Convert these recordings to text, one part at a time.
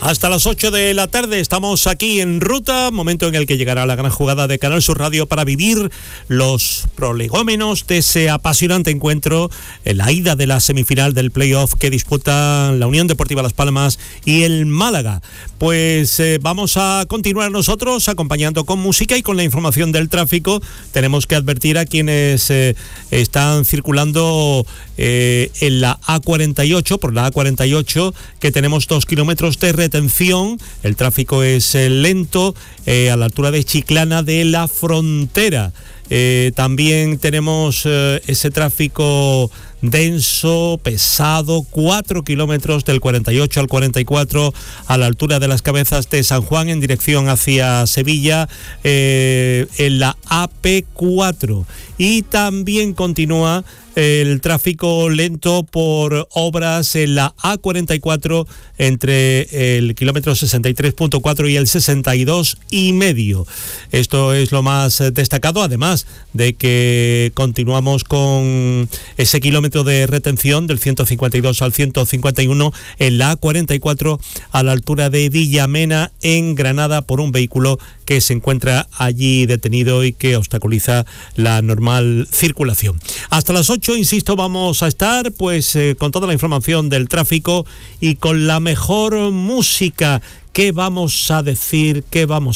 Hasta las 8 de la tarde estamos aquí en ruta, momento en el que llegará la gran jugada de Canal Sur Radio para vivir los prolegómenos de ese apasionante encuentro en la ida de la semifinal del playoff que disputan la Unión Deportiva Las Palmas y el Málaga. Pues vamos a continuar nosotros acompañando con música y con la información del tráfico. Tenemos que advertir a quienes están circulando en la A48, por la A48, que tenemos 2 kilómetros de retención. El tráfico es lento a la altura de Chiclana de la Frontera. También tenemos ese tráfico denso, pesado, 4 kilómetros del 48 al 44 a la altura de las Cabezas de San Juan en dirección hacia Sevilla, en la AP4. Y también continúa el tráfico lento por obras en la A44 entre el kilómetro 63.4 y el 62,5. Esto es lo más destacado, además de que continuamos con ese kilómetro de retención del 152 al 151 en la A44 a la altura de Villamena en Granada por un vehículo que se encuentra allí detenido y que obstaculiza la normal circulación. Hasta las 8, insisto, vamos a estar pues con toda la información del tráfico y con la mejor música. ¿Qué vamos a decir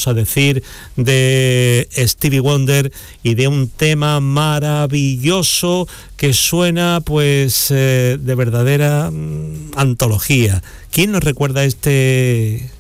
de Stevie Wonder y de un tema maravilloso que suena pues de verdadera antología? ¿Quién nos recuerda este